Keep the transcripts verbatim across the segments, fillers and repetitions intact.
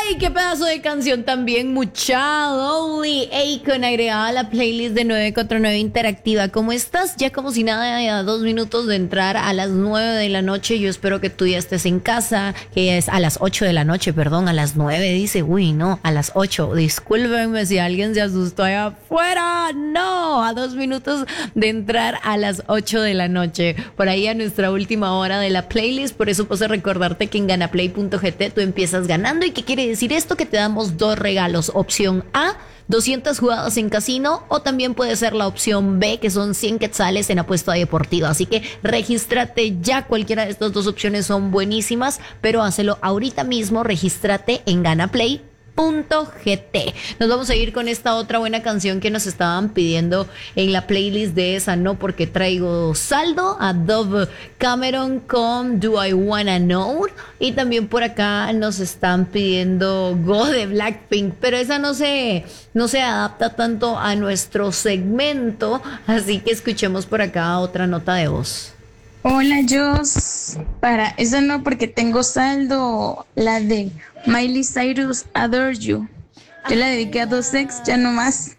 ¡Ay, qué pedazo de canción también! Mucha Lonely Akon agregada a la playlist de nueve cuatro nueve Interactiva. ¿Cómo estás? Ya como si nada, a dos minutos de entrar a las nueve de la noche. Yo espero que tú ya estés en casa, que ya es a las ocho de la noche, perdón, a las nueve dice. Uy, no, a las ocho. Discúlpenme si alguien se asustó allá afuera. No, a dos minutos de entrar a las ocho de la noche. Por ahí a nuestra última hora de la playlist. Por eso puse recordarte que en ganaplay punto gt tú empiezas ganando. ¿Y qué quiere decir esto? Que te damos dos regalos. Opción A, doscientas jugadas en casino, o también puede ser la opción B, que son cien quetzales en apuesta deportiva. Así que regístrate ya. Cualquiera de estas dos opciones son buenísimas, pero hazlo ahorita mismo. Regístrate en ganaplay punto gt. Nos vamos a ir con esta otra buena canción que nos estaban pidiendo en la playlist de esa no porque traigo saldo, a Dove Cameron con Do I Wanna Know, y también por acá nos están pidiendo Go de Blackpink, pero esa no se no se adapta tanto a nuestro segmento, así que escuchemos por acá otra nota de voz. Hola, Jos. Para esa no porque tengo saldo, la de Miley Cyrus, Adore You. Yo la dediqué a dos ex, ya no más.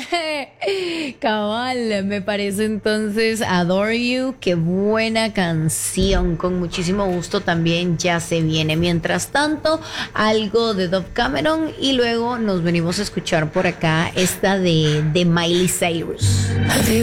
Cabal, me parece entonces Adore You, qué buena canción, con muchísimo gusto también ya se viene. Mientras tanto, algo de Dove Cameron y luego nos venimos a escuchar por acá esta de, de Miley Cyrus.